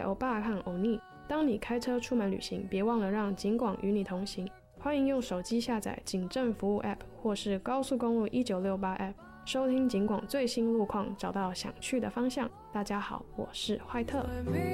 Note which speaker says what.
Speaker 1: 欧巴和欧尼。当你开车出门旅行，别忘了让警广与你同行。欢迎用手机下载警政服务 App 或是高速公路1968 App， 收听警广最新路况，找到想去的方向。大家好，我是坏特。